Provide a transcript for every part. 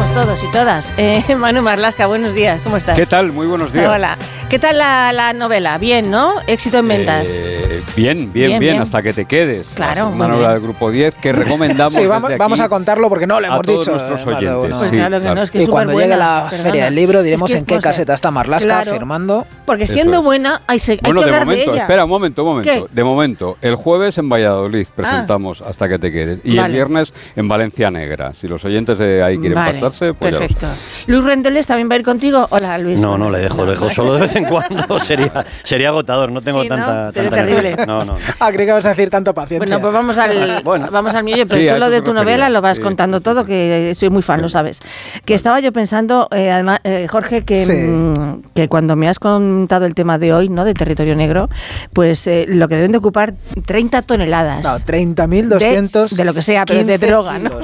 estamos todos y todas. Manu Marlasca, buenos días, ¿cómo estás? ¿Qué tal? Muy buenos días. Hola. ¿Qué tal la novela? Bien, ¿no? Éxito en ventas. Bien, hasta que te quedes. Claro. Una novela del Grupo 10 que recomendamos. Sí, vamos a contarlo porque no lo hemos dicho. Nuestros oyentes. Pues claro que no, es que y es cuando llegue la feria del libro diremos en qué cosa, caseta está Marlasca firmando. Porque siendo buena hay que hablar de ella. Espera, un momento. ¿Qué? De momento, el jueves en Valladolid presentamos Hasta que te quedes. Y el viernes en Valencia Negra. Si los oyentes de ahí quieren pasarse, pues perfecto. Luis Rendueles también va a ir contigo. Hola, Luis. No, le dejo solo de vez en cuando. Sería agotador, no tengo tanta terrible. No. Creí que vas a decir tanto paciencia. Bueno, pues vamos al mío. Pero tú lo de tu novela lo vas contando todo, que soy muy fan, lo sabes. Que estaba yo pensando, además, Jorge, que cuando me has contado el tema de hoy, ¿no? De territorio negro, pues lo que deben de ocupar 30 toneladas. No, 30.200 de lo que sea, pero de droga, ¿no?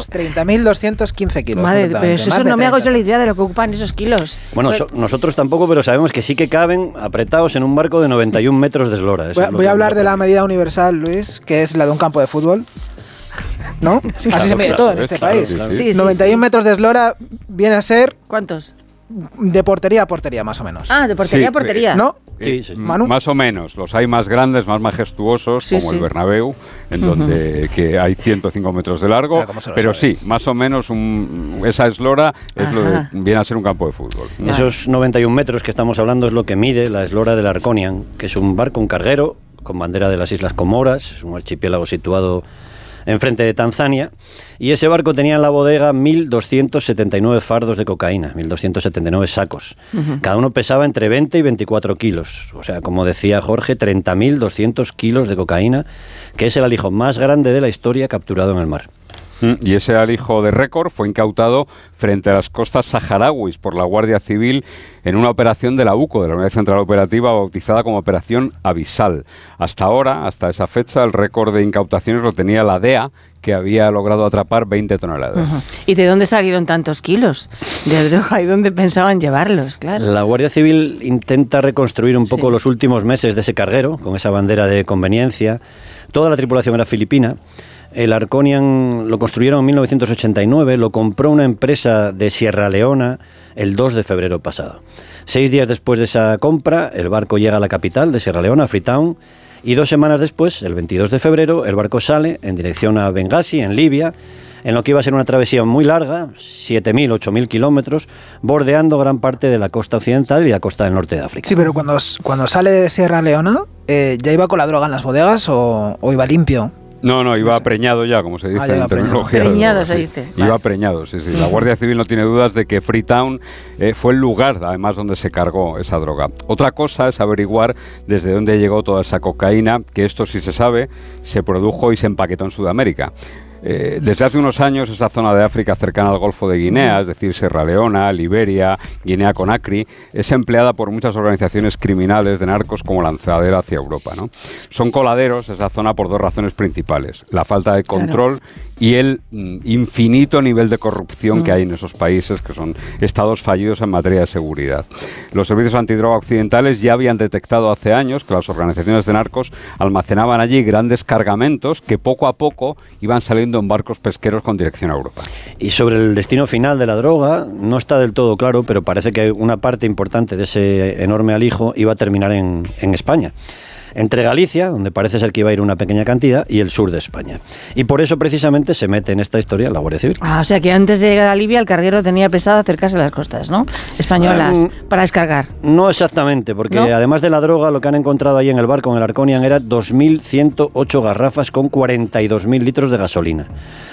30.215 kilos. Madre, pero eso no me hago yo la idea de lo que ocupan esos kilos. Bueno, nosotros tampoco, pero sabemos que sí que caben apretados en un barco de 91 metros de eslora. Voy a hablar de la medida universal, Luis, que es la de un campo de fútbol. ¿No? Así se mide todo en este país. Sí, 91 metros de eslora viene a ser... ¿Cuántos? De portería a portería, más o menos. Ah, de portería a portería. ¿No? Sí. Manu. Más o menos. Los hay más grandes, más majestuosos, como el Bernabéu, en donde que hay 105 metros de largo. Pero sí, más o menos esa eslora viene a ser un campo de fútbol. Esos 91 metros que estamos hablando es lo que mide la eslora del Arconian, que es un barco, un carguero, con bandera de las Islas Comoras, es un archipiélago situado enfrente de Tanzania, y ese barco tenía en la bodega 1.279 fardos de cocaína, 1.279 sacos. Cada uno pesaba entre 20 y 24 kilos, o sea, como decía Jorge, 30.200 kilos de cocaína, que es el alijo más grande de la historia capturado en el mar. Y ese alijo de récord fue incautado frente a las costas saharauis por la Guardia Civil en una operación de la UCO, de la Unidad Central Operativa, bautizada como Operación Abisal. Hasta esa fecha, el récord de incautaciones lo tenía la DEA, que había logrado atrapar 20 toneladas. ¿Y de dónde salieron tantos kilos de droga y dónde pensaban llevarlos? Claro. La Guardia Civil intenta reconstruir un poco los últimos meses de ese carguero, con esa bandera de conveniencia. Toda la tripulación era filipina. El Arconian lo construyeron en 1989, lo compró una empresa de Sierra Leona el 2 de febrero pasado. 6 días después de esa compra, el barco llega a la capital de Sierra Leona, Freetown, y 2 semanas después, el 22 de febrero, el barco sale en dirección a Bengasi, en Libia, en lo que iba a ser una travesía muy larga, 7.000, 8.000 kilómetros, bordeando gran parte de la costa occidental y la costa del norte de África. Sí, pero cuando sale de Sierra Leona, ¿ya iba con la droga en las bodegas o iba limpio? No, iba preñado ya, como se dice en terminología. Preñado se dice. Iba preñado, sí. La Guardia Civil no tiene dudas de que Freetown fue el lugar, además, donde se cargó esa droga. Otra cosa es averiguar desde dónde llegó toda esa cocaína, que esto sí se sabe, se produjo y se empaquetó en Sudamérica. Desde hace unos años esa zona de África cercana al Golfo de Guinea, es decir, Sierra Leona, Liberia, Guinea-Conakry, es empleada por muchas organizaciones criminales de narcos como lanzadera hacia Europa, ¿no? Son coladeros esa zona por 2 razones principales: la falta de control y el infinito nivel de corrupción que hay en esos países, que son estados fallidos en materia de seguridad. Los servicios antidroga occidentales ya habían detectado hace años que las organizaciones de narcos almacenaban allí grandes cargamentos que poco a poco iban saliendo en barcos pesqueros con dirección a Europa. Y sobre el destino final de la droga, no está del todo claro, pero parece que una parte importante de ese enorme alijo iba a terminar en España. Entre Galicia, donde parece ser que iba a ir una pequeña cantidad, y el sur de España. Y por eso precisamente se mete en esta historia la Guardia Civil. O sea que antes de llegar a Libia el carguero tenía pensado acercarse a las costas, ¿no? Españolas, para descargar. No exactamente, porque además de la droga, lo que han encontrado ahí en el barco, en el Arconian, era 2.108 garrafas con 42.000 litros de gasolina.